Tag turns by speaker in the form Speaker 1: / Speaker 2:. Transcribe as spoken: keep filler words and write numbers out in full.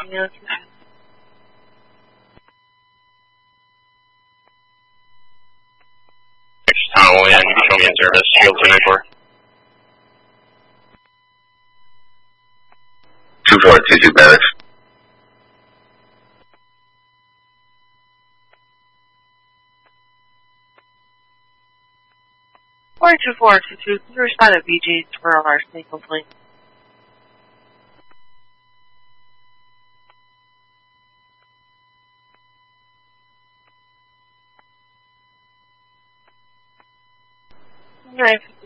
Speaker 1: Yeah.
Speaker 2: Tunnel, yeah, you can show me in service, Shield two ninety-four.
Speaker 3: two four two two barracks.
Speaker 1: four two four two two, can you respond to B G for a larceny complaint? Right.